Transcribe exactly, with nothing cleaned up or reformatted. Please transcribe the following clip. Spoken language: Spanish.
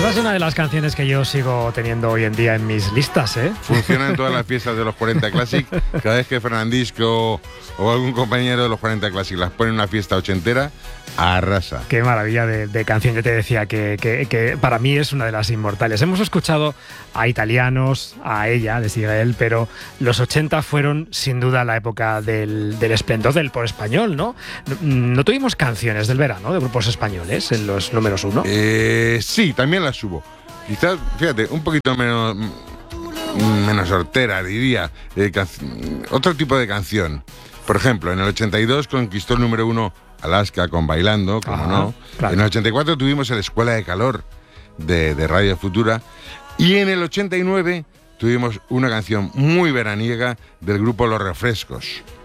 Esta es una de las canciones que yo sigo teniendo hoy en día en mis listas, ¿eh? Funciona en todas las fiestas de los cuarenta Classic. Cada vez que Fernandisco o algún compañero de los cuarenta Classic las pone en una fiesta ochentera, arrasa. Qué maravilla de, de canción. Yo te decía que, que, que para mí es una de las inmortales. Hemos escuchado a italianos, a ella, de Sigel, pero los ochenta fueron sin duda la época del, del esplendor del pop español, ¿no? ¿no? No tuvimos canciones del verano de grupos españoles en los números uno. Eh, sí, también las subo. Quizás, fíjate, un poquito menos, menos hortera, diría. Eh, otro tipo de canción. Por ejemplo, en el ochenta y dos conquistó el número uno Alaska con Bailando, como Ajá, no. claro. En el ochenta y cuatro tuvimos el Escuela de Calor de, de Radio Futura. Y en el ochenta y nueve tuvimos una canción muy veraniega del grupo Los Refrescos.